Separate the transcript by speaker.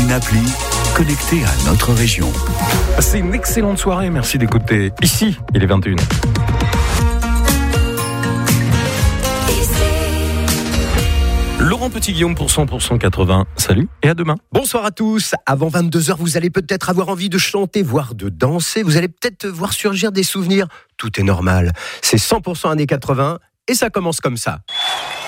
Speaker 1: une appli connectée à notre région.
Speaker 2: C'est une excellente soirée, merci d'écouter. Ici, il est 21h. Laurent Petit-Guillaume pour 100% 80. Salut et à demain.
Speaker 3: Bonsoir à tous. Avant 22h, vous allez peut-être avoir envie de chanter, voire de danser. Vous allez peut-être voir surgir des souvenirs. Tout est normal. C'est 100% années 80 et ça commence comme ça.